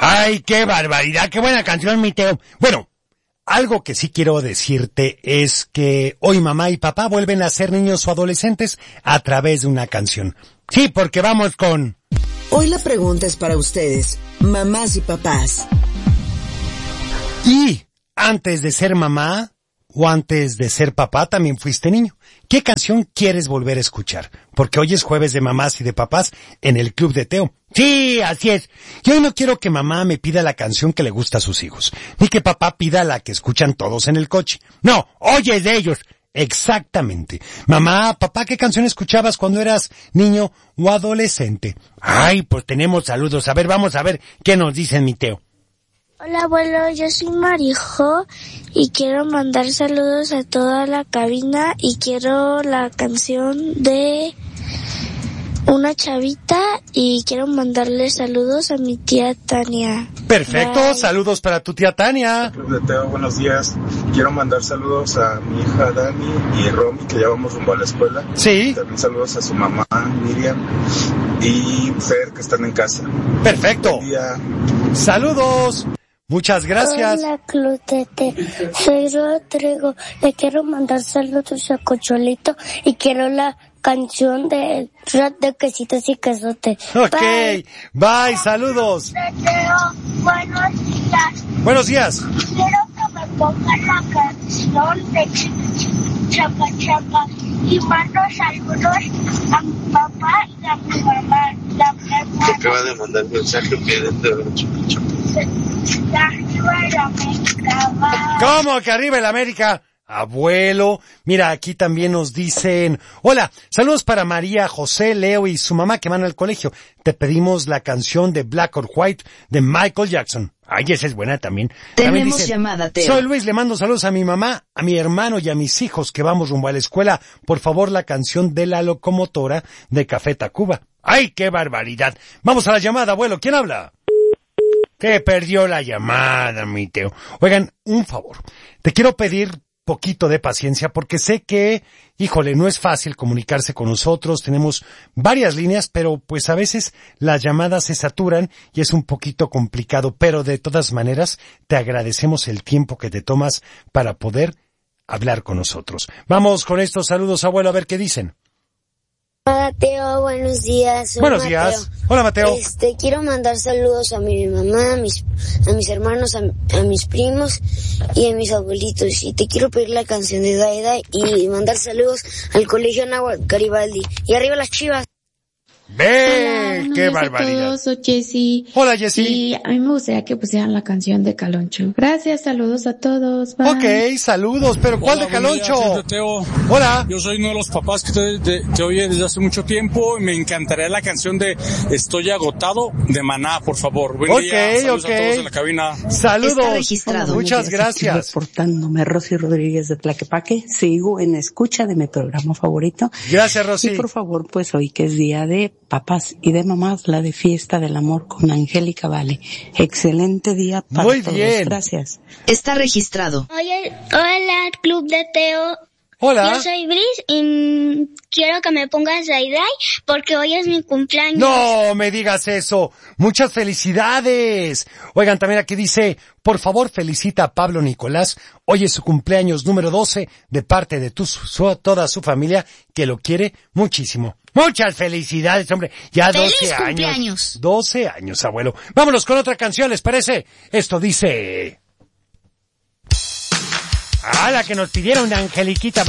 ¡Ay, qué barbaridad! ¡Qué buena canción, mi Teo! Bueno, algo que sí quiero decirte es que hoy mamá y papá vuelven a ser niños o adolescentes a través de una canción. Sí, porque vamos con... Hoy la pregunta es para ustedes, mamás y papás. ¿Y antes de ser mamá o antes de ser papá también fuiste niño? ¿Qué canción quieres volver a escuchar? Porque hoy es jueves de mamás y de papás en el Club de Teo. Sí, así es. Y hoy no quiero que mamá me pida la canción que le gusta a sus hijos, ni que papá pida la que escuchan todos en el coche. No, hoy es de ellos. Exactamente. Mamá, papá, ¿qué canción escuchabas cuando eras niño o adolescente? Ay, pues tenemos saludos. A ver, vamos a ver qué nos dicen, mi Teo. Hola abuelo, yo soy Marijo y quiero mandar saludos a toda la cabina y quiero la canción de una chavita y quiero mandarle saludos a mi tía Tania. Perfecto, Bye. Saludos para tu tía Tania. Club de Teo, buenos días. Quiero mandar saludos a mi hija Dani y Romy, que ya vamos rumbo a la escuela. Sí. También saludos a su mamá Miriam y Fer, que están en casa. Perfecto. Buen día. Saludos. Muchas gracias. Hola Club de Teo, soy Rodrigo, le quiero mandar saludos a Cocholito y quiero la canción de Rap de Quesitos y Quesote. Ok, Bye. bye, saludos. Buenos días. Buenos días. Quiero que me pongan la canción de Chapa Chapa y mando saludos a mi papá y a mi mamá. Te acaba de mandar mensaje que dentro de Chupicho. Arriba el América, va. ¿Cómo que arriba el América? Abuelo, mira, aquí también nos dicen, hola, saludos para María, José, Leo y su mamá que van al colegio. Te pedimos la canción de Black or White de Michael Jackson. Ay, esa es buena también. Tenemos Dicen, llamada, Teo. soy Luis, le mando saludos a mi mamá, a mi hermano y a mis hijos que vamos rumbo a la escuela. Por favor, la canción de La Locomotora de Café Tacuba. Ay, qué barbaridad. Vamos a la llamada, abuelo, ¿quién habla? Te perdió la llamada, mi Teo. Oigan, un favor. Te quiero pedir poquito de paciencia porque sé que, híjole, no es fácil comunicarse con nosotros. Tenemos varias líneas, pero pues a veces las llamadas se saturan y es un poquito complicado. Pero de todas maneras, te agradecemos el tiempo que te tomas para poder hablar con nosotros. Vamos con estos saludos, abuelo, a ver qué dicen. Hola Teo, buenos días. Soy Buenos Mateo. días. Hola, Mateo. Quiero mandar saludos a mi mamá, a mis hermanos, a mis primos y a mis abuelitos. Y te quiero pedir la canción de Daida y mandar saludos al Colegio Nahuatl Garibaldi. Y arriba las Chivas. ¡Ve! ¡Qué días barbaridad! a todos, soy Jessie. Hola, Jessie. Y a mí me gustaría que pusieran la canción de Caloncho. Gracias, saludos a todos. Bye. Ok, saludos, pero ¿cuál Hola, de buen día, Caloncho? soy Teo. Hola. Yo soy uno de los papás que te oye desde hace mucho tiempo y me encantaría la canción de Estoy agotado de Maná, por favor. Buen día, saludos a todos en la cabina. Saludos. Está registrado. Muchas gracias. Reportándome Rosy Rodríguez de Tlaquepaque. Sigo en escucha de mi programa favorito. Gracias, Rosy. Y por favor, pues hoy que es día de papás y de mamás, la de Fiesta del Amor con Angélica Vale. Excelente día para Muy todos. bien. Gracias. Está registrado. Hola Club de Teo. Hola. Yo soy Brice y quiero que me pongas Daidai porque hoy es mi cumpleaños. No me digas eso. Muchas felicidades. Oigan, también aquí dice, por favor felicita a Pablo Nicolás. Hoy es su cumpleaños número 12 de parte de toda su familia que lo quiere muchísimo. Muchas felicidades, hombre. Ya ¡Feliz 12 años. cumpleaños! 12 años, abuelo. Vámonos con otra canción, ¿les parece? Esto dice... Ah, la que nos pidieron de Angeliquita.